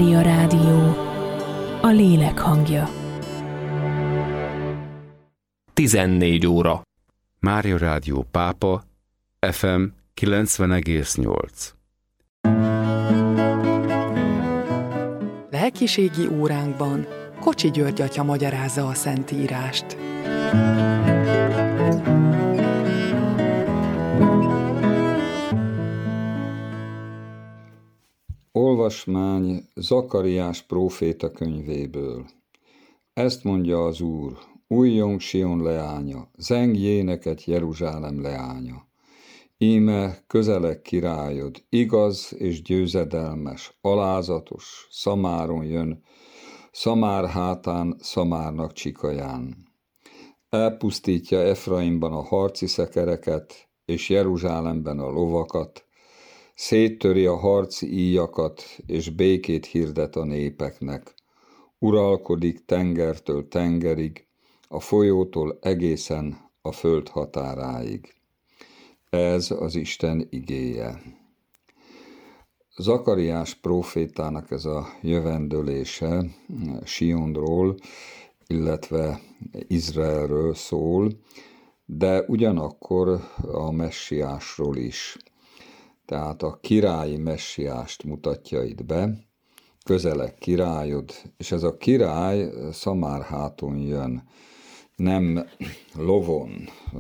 Mária Rádió, a lélek hangja. 14 óra. Mária Rádió Pápa, FM 90,8. Lelkiségi óránkban Kocsi György atya magyarázza a Szentírást. Olvasmány Zakariás próféta könyvéből. Ezt mondja az Úr: újjong Sion leánya, zengj éneket Jeruzsálem leánya. Íme közeleg királyod, igaz és győzedelmes, alázatos, Szamáron jön, Szamár hátán, Szamárnak csikaján. Elpusztítja Efraimban a harci szekereket, és Jeruzsálemben a lovakat, széttöri a harci íjakat, és békét hirdet a népeknek. Uralkodik tengertől tengerig, a folyótól egészen a föld határáig. Ez az Isten igéje. Zakariás prófétának ez a jövendölése Sionról, illetve Izraelről szól, de ugyanakkor a messiásról is. Tehát a királyi messiást mutatja itt be, közeleg királyod, és ez a király Szamárháton jön, nem lovon,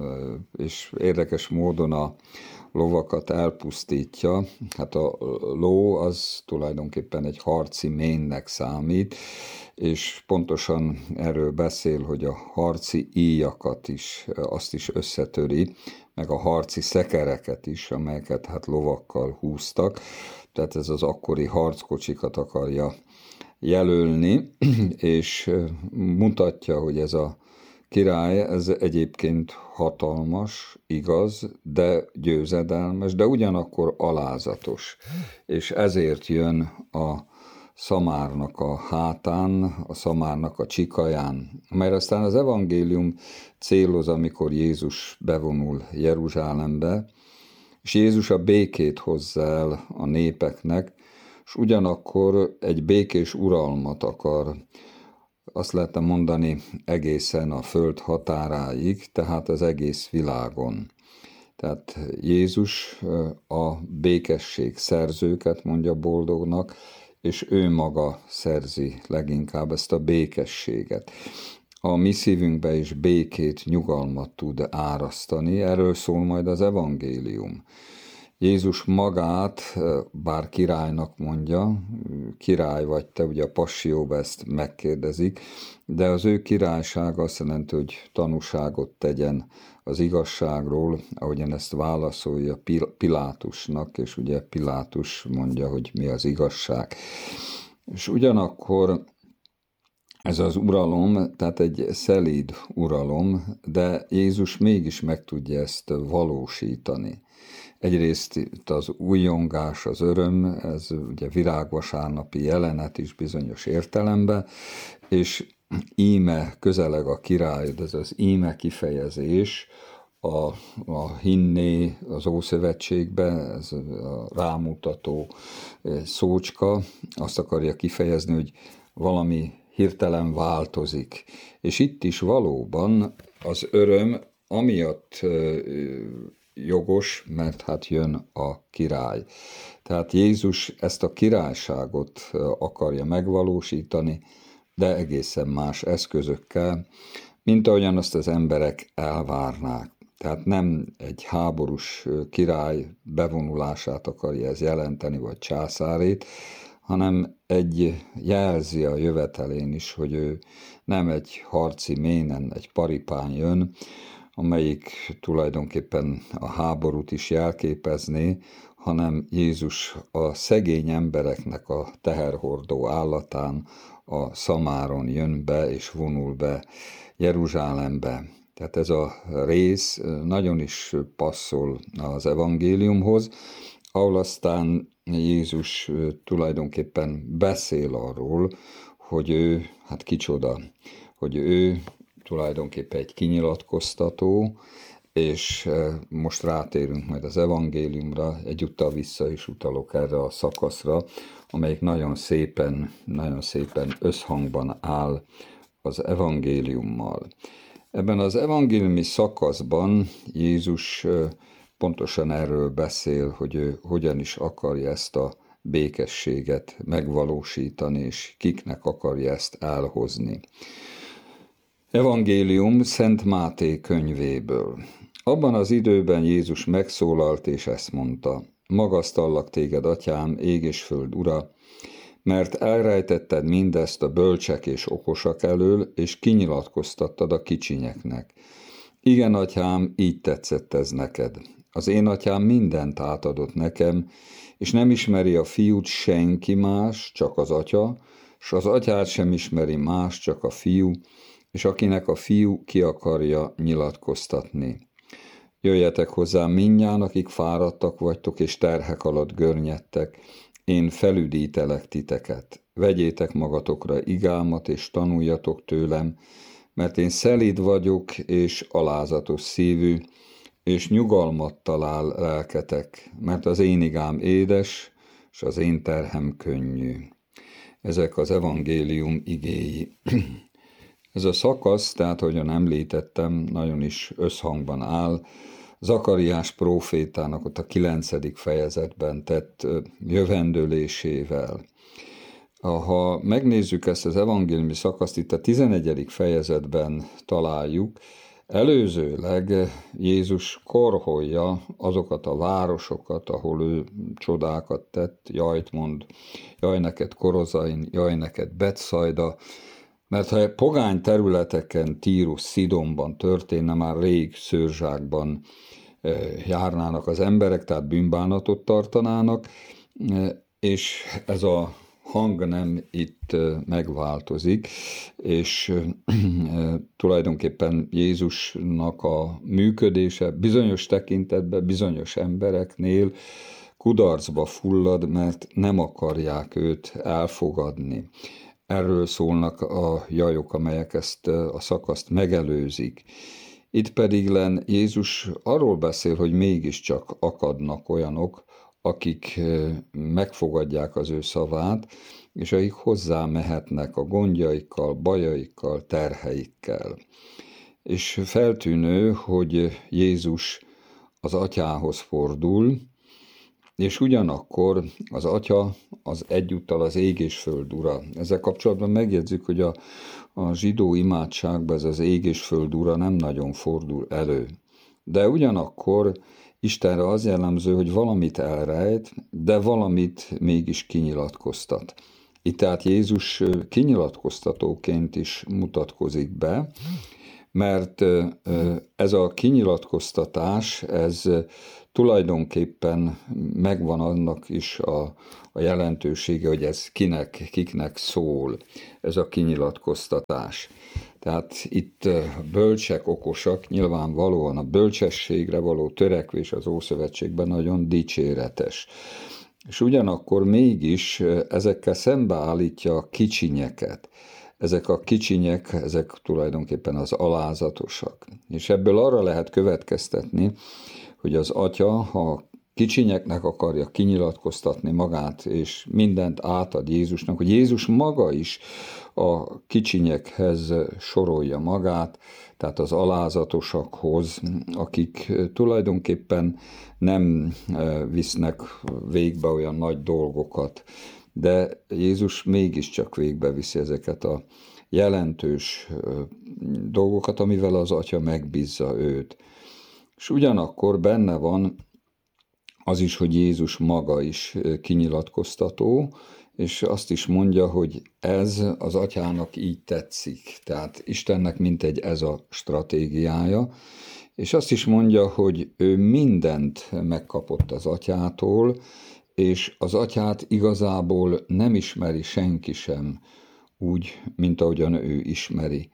és érdekes módon a lovakat elpusztítja. Hát a ló az tulajdonképpen egy harci ménnek számít, és pontosan erről beszél, hogy a harci íjakat is, azt is összetöri, meg a harci szekereket is, amelyeket hát lovakkal húztak, tehát ez az akkori harckocsikat akarja jelölni, és mutatja, hogy ez a király, ez egyébként hatalmas, igaz, de győzedelmes, de ugyanakkor alázatos, és ezért jön a Szamárnak a hátán, a Szamárnak a csikaján, mert aztán az evangélium céloz, amikor Jézus bevonul Jeruzsálembe, és Jézus a békét hozza el a népeknek, és ugyanakkor egy békés uralmat akar, azt lehetne mondani, egészen a föld határáig, tehát az egész világon. Tehát Jézus a békesség szerzőket mondja boldognak, és ő maga szerzi leginkább ezt a békességet. A mi szívünkbe is békét, nyugalmat tud árasztani, erről szól majd az evangélium. Jézus magát, bár királynak mondja, király vagy te, ugye a Passió ezt megkérdezik, de az ő királysága azt jelenti, hogy tanúságot tegyen az igazságról, ahogyan ezt válaszolja Pilátusnak, és ugye Pilátus mondja, hogy mi az igazság. És ugyanakkor ez az uralom, tehát egy szelíd uralom, de Jézus mégis meg tudja ezt valósítani. Egyrészt itt az újjongás, az öröm, ez ugye virágvasárnapi jelenet is bizonyos értelemben, és íme közeleg a király, ez az íme kifejezés, a hinné az Ószövetségben, ez a rámutató szócska, azt akarja kifejezni, hogy valami hirtelen változik. És itt is valóban az öröm amiatt jogos, mert hát jön a király. Tehát Jézus ezt a királyságot akarja megvalósítani, de egészen más eszközökkel, mint ahogyan azt az emberek elvárnák. Tehát nem egy háborús király bevonulását akarja ez jelenteni, vagy császárét, hanem jelzi a jövetelén is, hogy ő nem egy harci ménen, egy paripán jön, amelyik tulajdonképpen a háborút is jelképezné, hanem Jézus a szegény embereknek a teherhordó állatán, a Szamáron jön be és vonul be Jeruzsálembe. Tehát ez a rész nagyon is passzol az evangéliumhoz, ahol aztán Jézus tulajdonképpen beszél arról, hogy ő, hát kicsoda, hogy ő tulajdonképpen egy kinyilatkoztató, és most rátérünk majd az evangéliumra, egyúttal vissza is utalok erre a szakaszra, amelyik nagyon szépen összhangban áll az evangéliummal. Ebben az evangéliumi szakaszban Jézus pontosan erről beszél, hogy ő hogyan is akarja ezt a békességet megvalósítani, és kiknek akarja ezt elhozni. Evangélium Szent Máté könyvéből. Abban az időben Jézus megszólalt, és ezt mondta: magasztallak téged, atyám, ég és föld ura, mert elrejtetted mindezt a bölcsek és okosak elől, és kinyilatkoztattad a kicsinyeknek. Igen, atyám, így tetszett ez neked. Az én atyám mindent átadott nekem, és nem ismeri a fiút senki más, csak az atya, s az atyát sem ismeri más, csak a fiú, és akinek a fiú ki akarja nyilatkoztatni. Jöjjetek hozzám mindnyájan, akik fáradtak vagytok, és terhek alatt görnyedtek, én felüdítelek titeket. Vegyétek magatokra igámat, és tanuljatok tőlem, mert én szelíd vagyok, és alázatos szívű, és nyugalmat talál lelketek, mert az én igám édes, és az én terhem könnyű. Ezek az evangélium igéi. Ez a szakasz, tehát ahogyan említettem, nagyon is összhangban áll Zakariás prófétának ott a 9. fejezetben tett jövendőlésével. Ha megnézzük ezt az evangéliumi szakaszt, itt a 11. fejezetben találjuk, előzőleg Jézus korholja azokat a városokat, ahol ő csodákat tett, jajt mond, jaj neked Korozain, jaj neked Betszajda, mert ha pogány területeken, Tírus, Szidonban történne, már rég szőrzsákban járnának az emberek, tehát bűnbánatot tartanának, és ez a hang nem itt megváltozik, és tulajdonképpen Jézusnak a működése bizonyos tekintetben, bizonyos embereknél kudarcba fullad, mert nem akarják őt elfogadni. Erről szólnak a jajok, amelyek ezt a szakaszt megelőzik. Itt pedig Jézus arról beszél, hogy mégiscsak akadnak olyanok, akik megfogadják az ő szavát, és akik hozzá mehetnek a gondjaikkal, bajaikkal, terheikkel. És feltűnő, hogy Jézus az atyához fordul, és ugyanakkor az atya az egyúttal az ég és föld ura. Ezzel kapcsolatban megjegyzzük, hogy a zsidó imádságban ez az ég és föld ura nem nagyon fordul elő. De ugyanakkor Istenre az jellemző, hogy valamit elrejt, de valamit mégis kinyilatkoztat. Itt tehát Jézus kinyilatkoztatóként is mutatkozik be, mert ez a kinyilatkoztatás, ez tulajdonképpen megvan annak is a jelentősége, hogy ez kiknek szól, ez a kinyilatkoztatás. Tehát itt bölcsek, okosak, nyilvánvalóan a bölcsességre való törekvés az Ószövetségben nagyon dicséretes. És ugyanakkor mégis ezekkel szembeállítja a kicsinyeket. Ezek a kicsinyek, ezek tulajdonképpen az alázatosak. És ebből arra lehet következtetni, hogy az atya, ha kicsinyeknek akarja kinyilatkoztatni magát, és mindent átad Jézusnak, hogy Jézus maga is a kicsinyekhez sorolja magát, tehát az alázatosakhoz, akik tulajdonképpen nem visznek végbe olyan nagy dolgokat, de Jézus mégiscsak végbeviszi ezeket a jelentős dolgokat, amivel az atya megbízza őt. És ugyanakkor benne van az is, hogy Jézus maga is kinyilatkoztató, és azt is mondja, hogy ez az atyának így tetszik. Tehát Istennek mintegy ez a stratégiája, és azt is mondja, hogy ő mindent megkapott az atyától, és az atyát igazából nem ismeri senki sem úgy, mint ahogyan ő ismeri.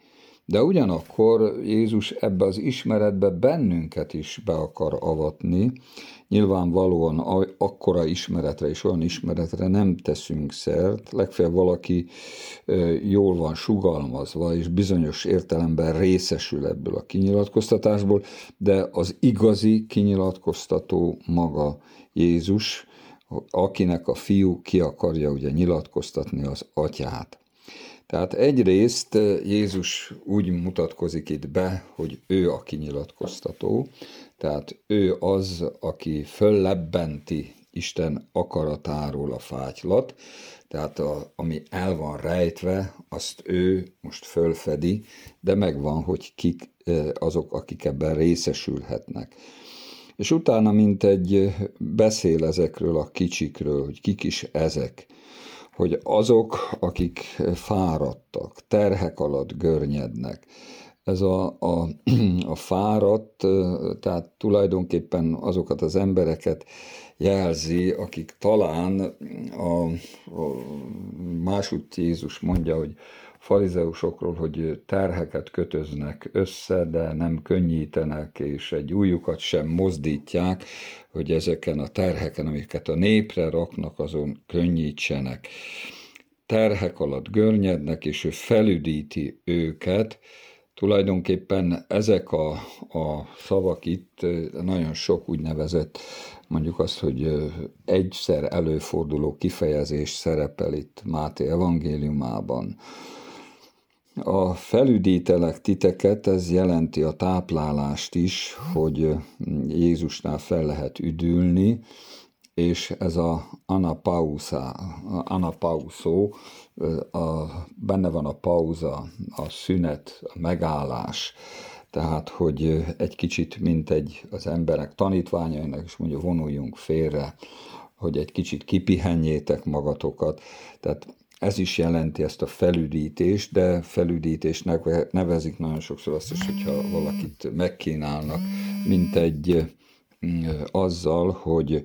De ugyanakkor Jézus ebbe az ismeretbe bennünket is be akar avatni. Nyilvánvalóan akkora ismeretre és olyan ismeretre nem teszünk szert, legfeljebb valaki jól van sugalmazva, és bizonyos értelemben részesül ebből a kinyilatkoztatásból, de az igazi kinyilatkoztató maga Jézus, akinek a fiú ki akarja ugye nyilatkoztatni az atyát. Tehát egyrészt Jézus úgy mutatkozik itt be, hogy ő a kinyilatkoztató, tehát ő az, aki föllebbenti Isten akaratáról a fátylat, tehát ami el van rejtve, azt ő most fölfedi, de megvan, hogy kik azok, akik ebben részesülhetnek. És utána mintegy beszél ezekről a kicsikről, hogy kik is ezek, hogy azok, akik fáradtak, terhek alatt görnyednek. Ez a fáradt, tehát tulajdonképpen azokat az embereket jelzi, akik talán a másutt Jézus mondja, hogy farizeusokról, hogy terheket kötöznek össze, de nem könnyítenek, és egy ujjukat sem mozdítják, hogy ezeken a terheken, amiket a népre raknak, azon könnyítsenek. Terhek alatt görnyednek, és ő felüdíti őket. Tulajdonképpen ezek a szavak itt nagyon sok úgynevezett, mondjuk azt, hogy egyszer előforduló kifejezés szerepel itt Máté evangéliumában. A felüdítelek titeket, ez jelenti a táplálást is, hogy Jézusnál fel lehet üdülni, és ez a anapausó, benne van a pauza, a szünet, a megállás, tehát, hogy egy kicsit, mint az emberek tanítványainak is mondja, vonuljunk félre, hogy egy kicsit kipihenjétek magatokat, tehát ez is jelenti ezt a felüdítést, de felüdítésnek nevezik nagyon sokszor azt is, hogyha valakit megkínálnak, mint azzal, hogy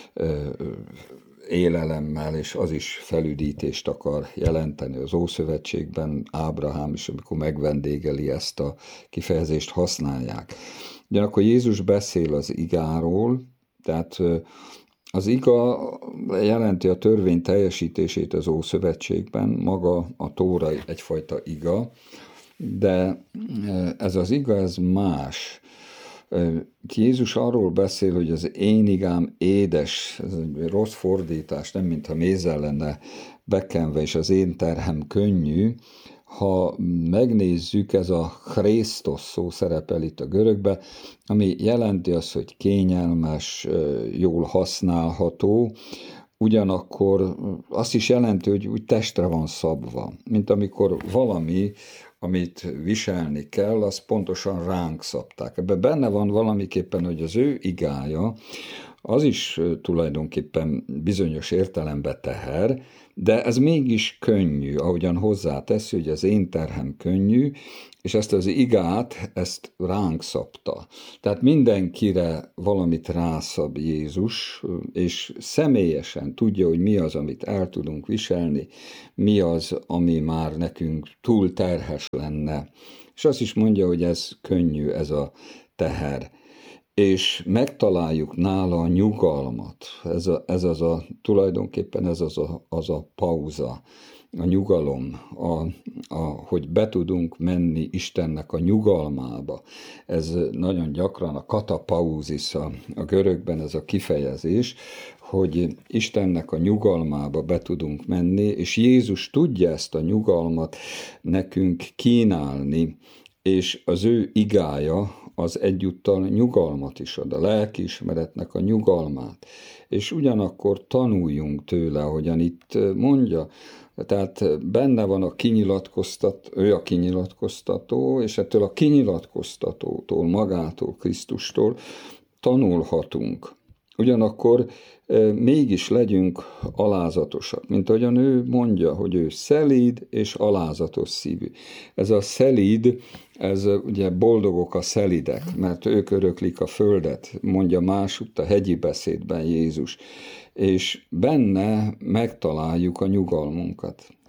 élelemmel, és az is felüdítést akar jelenteni. Az Ószövetségben Ábrahám is, amikor megvendégeli, ezt a kifejezést használják. Ugyanakkor Jézus beszél az igáról, tehát az iga jelenti a törvény teljesítését az Ószövetségben, maga a Tóra egyfajta iga, de ez az iga, ez más. Jézus arról beszél, hogy az én igám édes, ez egy rossz fordítás, nem mintha mézzel lenne bekenve, és az én terhem könnyű. Ha megnézzük, ez a Christos szó szerepel itt a görögbe, ami jelenti azt, hogy kényelmes, jól használható, ugyanakkor azt is jelenti, hogy úgy testre van szabva, mint amikor valami, amit viselni kell, az pontosan ránk szabták. Ebben benne van valamiképpen, hogy az ő igája, az is tulajdonképpen bizonyos értelemben teher, de ez mégis könnyű, ahogyan hozzáteszi, hogy az én terhem könnyű, és ezt az igát, ezt ránk szabta. Tehát mindenkire valamit rászab Jézus, és személyesen tudja, hogy mi az, amit el tudunk viselni, mi az, ami már nekünk túl terhes lenne. És azt is mondja, hogy ez könnyű, ez a teher. És megtaláljuk nála a nyugalmat. Tulajdonképpen ez az a pauza, a nyugalom, hogy be tudunk menni Istennek a nyugalmába. Ez nagyon gyakran a katapauzis a görögben ez a kifejezés, hogy Istennek a nyugalmába be tudunk menni, és Jézus tudja ezt a nyugalmat nekünk kínálni, és az ő igája az egyúttal nyugalmat is ad, a lelkiismeretnek a nyugalmát. És ugyanakkor tanuljunk tőle, ahogyan itt mondja, tehát benne van ő a kinyilatkoztató, és ettől a kinyilatkoztatótól, magától, Krisztustól tanulhatunk. Ugyanakkor mégis legyünk alázatosak, mint ahogyan ő mondja, hogy ő szelíd és alázatos szívű. Ez a szelíd, ez ugye boldogok a szelidek, mert ők öröklik a földet, mondja másutt a hegyi beszédben Jézus, és benne megtaláljuk a nyugalmunkat.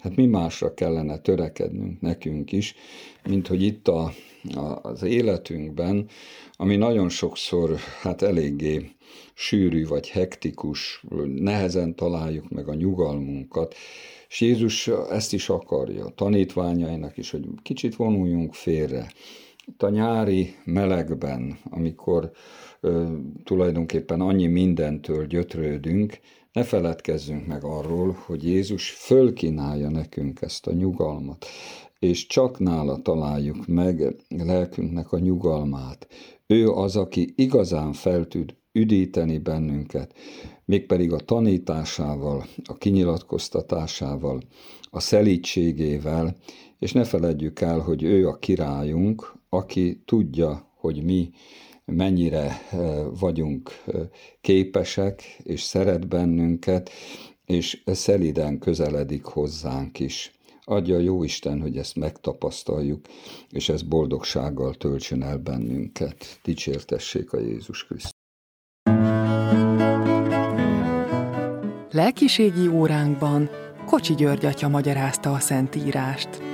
Hát mi másra kellene törekednünk nekünk is, mint hogy itt az életünkben, ami nagyon sokszor hát eléggé sűrű vagy hektikus, nehezen találjuk meg a nyugalmunkat, és Jézus ezt is akarja, tanítványainak is, hogy kicsit vonuljunk félre. Itt a nyári melegben, amikor tulajdonképpen annyi mindentől gyötrődünk, ne feledkezzünk meg arról, hogy Jézus fölkínálja nekünk ezt a nyugalmat, és csak nála találjuk meg lelkünknek a nyugalmát. Ő az, aki igazán fel tud üdíteni bennünket, mégpedig a tanításával, a kinyilatkoztatásával, a szelídségével, és ne feledjük el, hogy ő a királyunk, aki tudja, hogy mi mennyire vagyunk képesek, és szeret bennünket, és szelíden közeledik hozzánk is. Adja a Jóisten, hogy ezt megtapasztaljuk, és ez boldogsággal töltsön el bennünket. Dicsértessék a Jézus Krisztus. Lelkiségi óránkban Kocsi György atya magyarázta a Szentírást.